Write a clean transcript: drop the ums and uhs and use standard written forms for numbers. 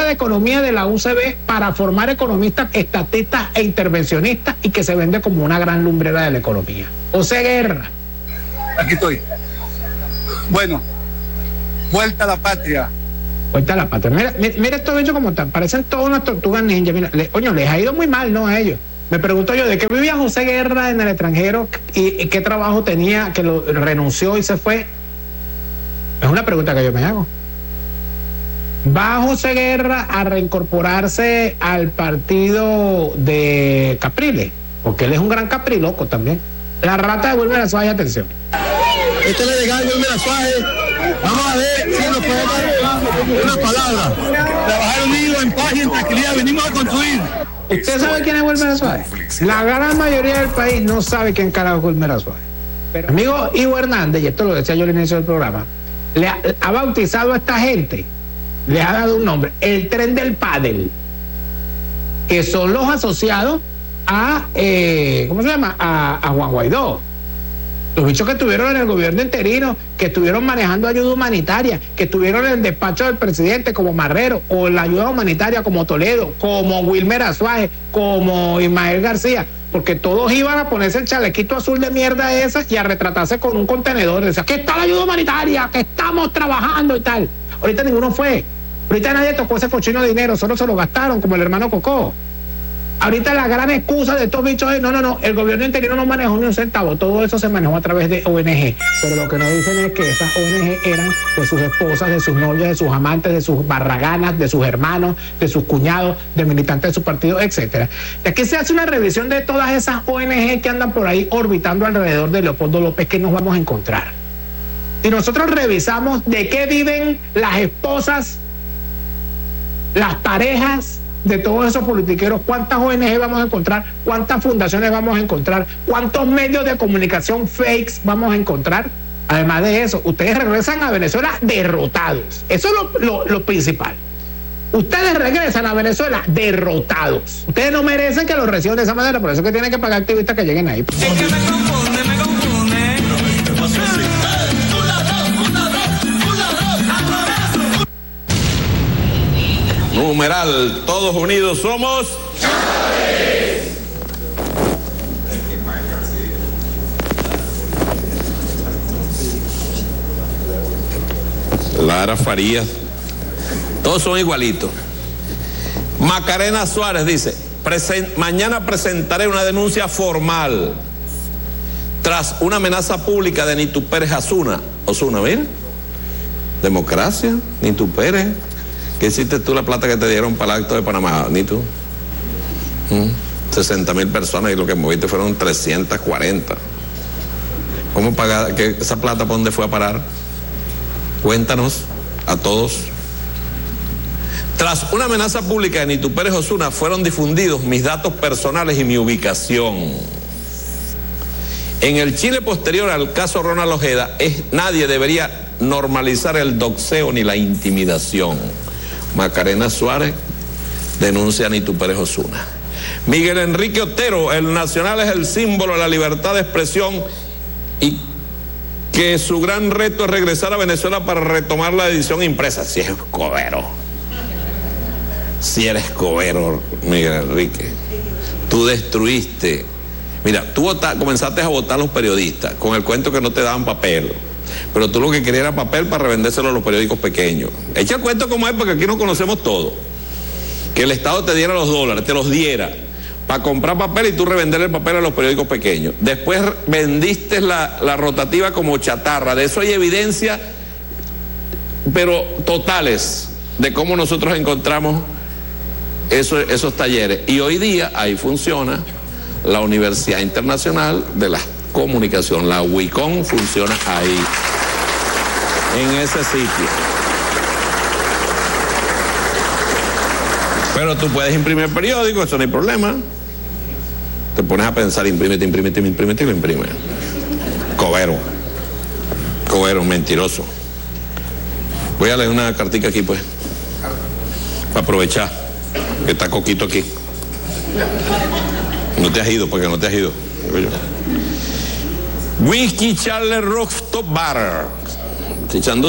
de economía de la UCB para formar economistas estatistas e intervencionistas y que se vende como una gran lumbrera de la economía. José Guerra. Aquí estoy. Bueno, vuelta a la patria. Vuelta a la patria. Mira estos bichos como están, parecen todas unas tortugas ninja. Mira, coño, les ha ido muy mal, ¿no? A ellos. Me pregunto yo, ¿de qué vivía José Guerra en el extranjero y qué trabajo tenía que lo renunció y se fue? Es una pregunta que yo me hago. ¿Va José Guerra a reincorporarse al partido de Capriles? Porque él es un gran capriloco también. La rata de Wilmer Azuaje, atención. Este es el legal de Wilmer Azuaje. Vamos a ver si nos puede dar una palabra. Trabajar unidos en paz y en tranquilidad. Venimos a construir. ¿Usted sabe quién es Wilmer Azuaje? La gran mayoría del país no sabe quién carajo es Wilmer Azuaje. Pero amigo Ivo Hernández, y esto lo decía yo al inicio del programa, le ha bautizado a esta gente, le ha dado un nombre, el tren del pádel, que son los asociados a, ¿cómo se llama? A Juan Guaidó. Los bichos que estuvieron en el gobierno interino, que estuvieron manejando ayuda humanitaria, que estuvieron en el despacho del presidente como Marrero, o en la ayuda humanitaria como Toledo, como Wilmer Azuaje, como Ismael García, porque todos iban a ponerse el chalequito azul de mierda esa y a retratarse con un contenedor. Decía, ¿qué está la ayuda humanitaria? Que estamos trabajando y tal. Ahorita ninguno fue. Ahorita nadie tocó ese cochino de dinero, solo se lo gastaron, como el hermano Cocó. Ahorita la gran excusa de estos bichos es, no, el gobierno interino no manejó ni un centavo, todo eso se manejó a través de ONG, pero lo que no dicen es que esas ONG eran de sus esposas, de sus novias, de sus amantes, de sus barraganas, de sus hermanos, de sus cuñados, de militantes de su partido, etcétera. Y aquí se hace una revisión de todas esas ONG que andan por ahí orbitando alrededor de Leopoldo López, que nos vamos a encontrar. Si nosotros revisamos de qué viven las esposas, las parejas de todos esos politiqueros, cuántas ONG vamos a encontrar, cuántas fundaciones vamos a encontrar, cuántos medios de comunicación fakes vamos a encontrar. Además de eso, ustedes regresan a Venezuela derrotados. Eso es lo principal. Ustedes regresan a Venezuela derrotados. Ustedes no merecen que los reciban de esa manera, por eso es que tienen que pagar activistas que lleguen ahí. Es que me confunde. Numeral, todos unidos somos Chávez. Lara Farías, todos son igualitos. Macarena Suárez dice, mañana presentaré una denuncia formal tras una amenaza pública de Nito Pérez Osuna, mira, democracia, Nito Pérez. ¿Qué hiciste tú la plata que te dieron para el acto de Panamá, Nito? 60,000 personas y lo que moviste fueron 340. ¿Cómo pagar? ¿Esa plata para dónde fue a parar? Cuéntanos a todos. Tras una amenaza pública de Nito Pérez Osuna fueron difundidos mis datos personales y mi ubicación. En el Chile posterior al caso Ronald Ojeda, nadie debería normalizar el doxeo ni la intimidación. Macarena Suárez denuncia a Nito Pérez Osuna. Miguel Enrique Otero, el nacional es el símbolo de la libertad de expresión y que su gran reto es regresar a Venezuela para retomar la edición impresa. Si es cobero. Si eres cobero, Miguel Enrique. Tú destruiste. Mira, tú comenzaste a votar a los periodistas con el cuento que no te daban papel. Pero tú lo que querías era papel para revendérselo a los periódicos pequeños. Echa el cuento como es, porque aquí no conocemos todo. Que el Estado te diera los dólares, te los diera para comprar papel y tú revender el papel a los periódicos pequeños. Después vendiste la rotativa como chatarra. De eso hay evidencia, pero totales, de cómo nosotros encontramos esos talleres. Y hoy día ahí funciona la Universidad Internacional de la Comunicación, la UICON, funciona ahí, en ese sitio. Pero tú puedes imprimir el periódico, eso no hay problema. Te pones a pensar, imprímete y lo imprime. Cobero, mentiroso. Voy a leer una cartica aquí, pues, para aprovechar que está Coquito aquí. No te has ido, porque no te has ido. Whisky Charles Rooftop Bar, echando